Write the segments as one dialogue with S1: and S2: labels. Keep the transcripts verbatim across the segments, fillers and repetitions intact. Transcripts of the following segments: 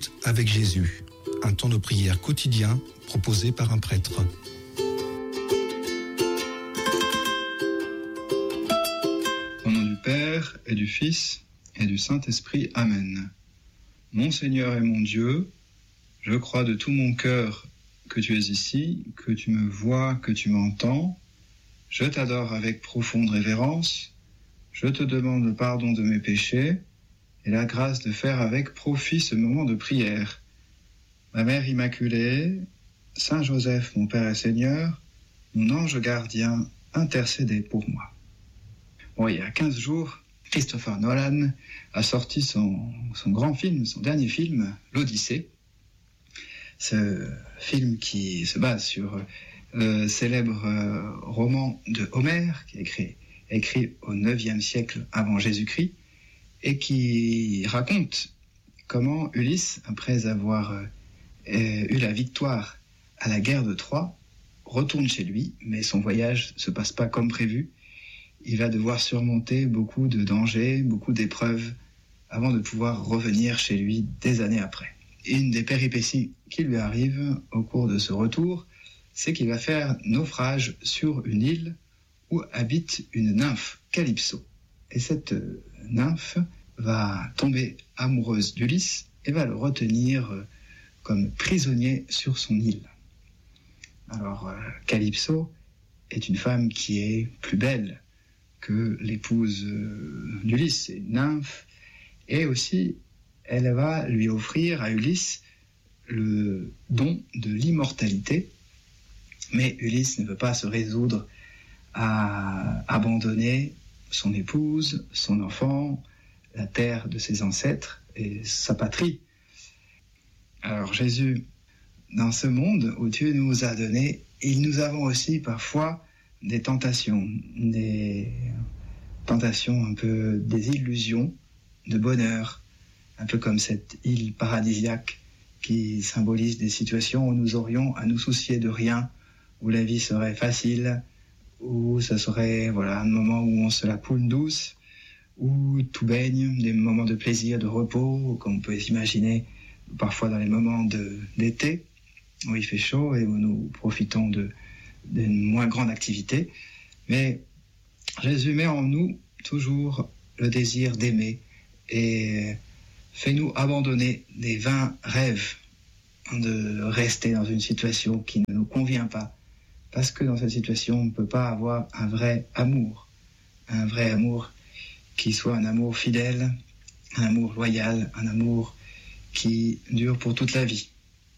S1: minutes avec Jésus, un temps de prière quotidien proposé par un prêtre.
S2: Au nom du Père et du Fils et du Saint-Esprit, Amen. Mon Seigneur et mon Dieu, je crois de tout mon cœur que tu es ici, que tu me vois, que tu m'entends. Je t'adore avec profonde révérence. Je te demande le pardon de mes péchés et la grâce de faire avec profit ce moment de prière. Ma Mère Immaculée, Saint Joseph, mon Père et Seigneur, mon ange gardien, intercédez pour moi. Bon, il y a quinze jours, Christopher Nolan a sorti son, son grand film, son dernier film, l'Odyssée. Ce film qui se base sur le célèbre roman de Homère, qui est écrit, écrit au neuvième siècle avant Jésus-Christ, et qui raconte comment Ulysse, après avoir euh, eu la victoire à la guerre de Troie, retourne chez lui, mais son voyage ne se passe pas comme prévu. Il va devoir surmonter beaucoup de dangers, beaucoup d'épreuves, avant de pouvoir revenir chez lui des années après. Et une des péripéties qui lui arrive au cours de ce retour, c'est qu'il va faire naufrage sur une île où habite une nymphe, Calypso. Et cette nymphe va tomber amoureuse d'Ulysse et va le retenir comme prisonnier sur son île. Alors, Calypso est une femme qui est plus belle que l'épouse d'Ulysse, c'est une nymphe, et aussi elle va lui offrir à Ulysse le don de l'immortalité, mais Ulysse ne veut pas se résoudre à abandonner son épouse, son enfant, la terre de ses ancêtres et sa patrie. Alors Jésus, dans ce monde où Dieu nous a donné, il nous avons aussi parfois des tentations, des tentations un peu, des illusions de bonheur, un peu comme cette île paradisiaque qui symbolise des situations où nous aurions à nous soucier de rien, où la vie serait facile, où ce serait voilà, un moment où on se la coule douce, où tout baigne, des moments de plaisir, de repos, comme on peut s'imaginer parfois dans les moments de, d'été, où il fait chaud et où nous profitons de, d'une moins grande activité. Mais Jésus met en nous toujours le désir d'aimer et fait-nous abandonner des vains rêves de rester dans une situation qui ne nous convient pas. Parce que dans cette situation, on ne peut pas avoir un vrai amour. Un vrai amour qui soit un amour fidèle, un amour loyal, un amour qui dure pour toute la vie.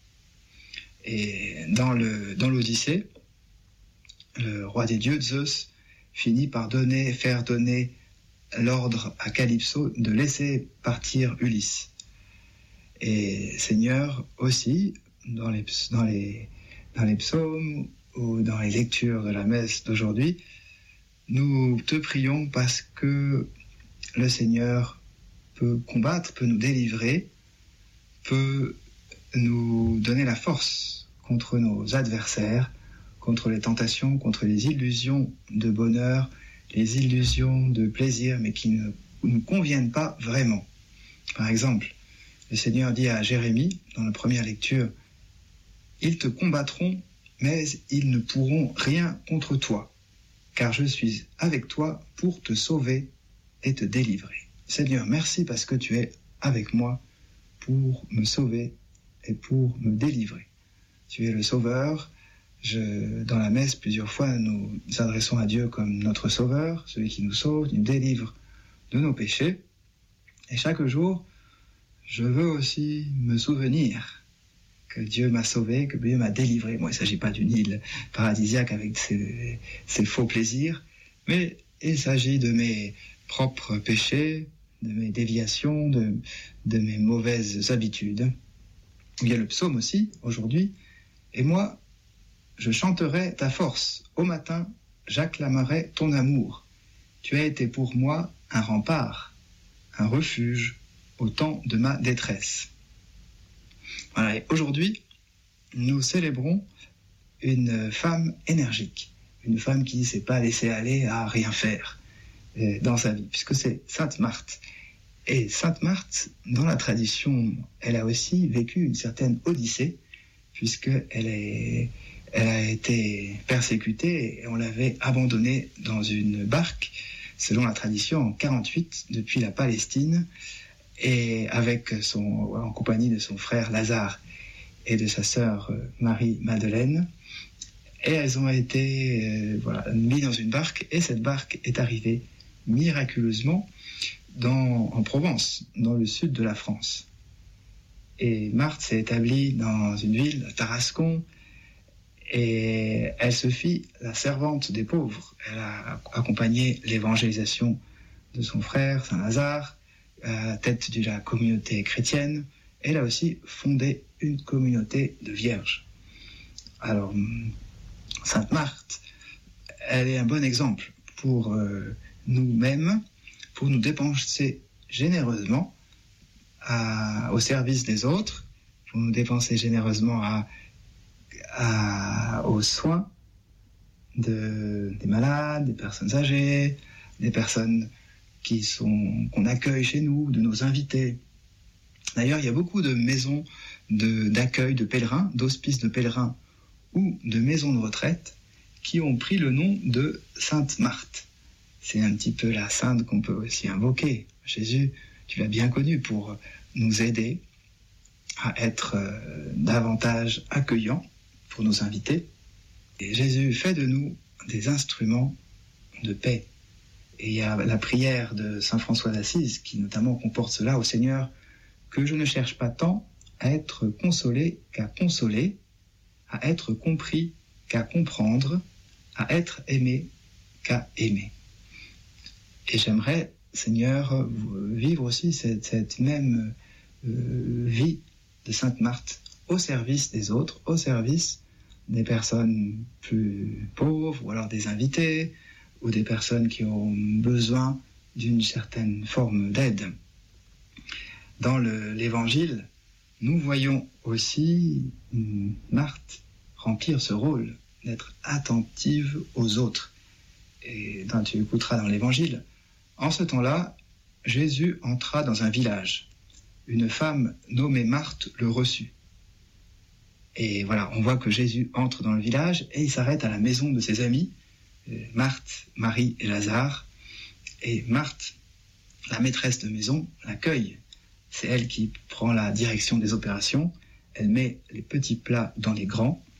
S2: Et dans, le, dans l'Odyssée, le roi des dieux, Zeus, finit par donner, faire donner l'ordre à Calypso de laisser partir Ulysse. Et Seigneur aussi, dans les, dans les, dans les psaumes ou dans les lectures de la messe d'aujourd'hui, nous te prions parce que le Seigneur peut combattre, peut nous délivrer, peut nous donner la force contre nos adversaires, contre les tentations, contre les illusions de bonheur, les illusions de plaisir, mais qui ne nous conviennent pas vraiment. Par exemple, le Seigneur dit à Jérémie, dans la première lecture, « Ils te combattront, mais ils ne pourront rien contre toi, car je suis avec toi pour te sauver et te délivrer. » Seigneur, merci parce que tu es avec moi pour me sauver et pour me délivrer. Tu es le Sauveur. Je, dans la messe, plusieurs fois, nous nous adressons à Dieu comme notre Sauveur, celui qui nous sauve, qui nous délivre de nos péchés. Et chaque jour, je veux aussi me souvenir que Dieu m'a sauvé, que Dieu m'a délivré. Bon, il ne s'agit pas d'une île paradisiaque avec ses, ses faux plaisirs, mais il s'agit de mes propres péchés, de mes déviations, de, de mes mauvaises habitudes. Il y a le psaume aussi, aujourd'hui. Et moi, je chanterai ta force. Au matin, j'acclamerai ton amour. Tu as été pour moi un rempart, un refuge au temps de ma détresse. Voilà, et aujourd'hui, nous célébrons une femme énergique, une femme qui ne s'est pas laissée aller à rien faire dans sa vie, puisque c'est Sainte Marthe. Et Sainte Marthe, dans la tradition, elle a aussi vécu une certaine odyssée, puisqu'elle est, elle a été persécutée et on l'avait abandonnée dans une barque, selon la tradition, en quarante-huit, depuis la Palestine, et avec son, en compagnie de son frère Lazare et de sa sœur Marie-Madeleine. Et elles ont été euh, voilà, mises dans une barque, et cette barque est arrivée miraculeusement dans, en Provence, dans le sud de la France. Et Marthe s'est établie dans une ville, Tarascon, et elle se fit la servante des pauvres. Elle a accompagné l'évangélisation de son frère, Saint Lazare, à la tête de la communauté chrétienne. Elle a aussi fondé une communauté de vierges. Alors, Sainte Marthe, elle est un bon exemple pour euh, nous-mêmes, pour nous dépenser généreusement à, au service des autres, pour nous dépenser généreusement à, à, aux soins de, des malades, des personnes âgées, des personnes qui sont, qu'on accueille chez nous, de nos invités. D'ailleurs, il y a beaucoup de maisons de, d'accueil de pèlerins, d'hospices de pèlerins ou de maisons de retraite qui ont pris le nom de Sainte Marthe. C'est un petit peu la sainte qu'on peut aussi invoquer. Jésus, tu l'as bien connu pour nous aider à être euh, davantage accueillants pour nos invités. Et Jésus fait de nous des instruments de paix. Et il y a la prière de Saint François d'Assise qui notamment comporte cela: au Seigneur, que je ne cherche pas tant à être consolé qu'à consoler, à être compris qu'à comprendre, à être aimé qu'à aimer. Et j'aimerais, Seigneur, vivre aussi cette, cette même euh, vie de Sainte Marthe au service des autres, au service des personnes plus pauvres, ou alors des invités, ou des personnes qui ont besoin d'une certaine forme d'aide. Dans le, l'Évangile, nous voyons aussi Marthe remplir ce rôle, d'être attentive aux autres. Et dans, tu écouteras dans l'Évangile, en ce temps-là, Jésus entra dans un village. Une femme nommée Marthe le reçut. Et voilà, on voit que Jésus entre dans le village et il s'arrête à la maison de ses amis, Marthe, Marie et Lazare. Et Marthe, la maîtresse de maison, l'accueille. C'est elle qui prend la direction des opérations. Elle met les petits plats dans les grands.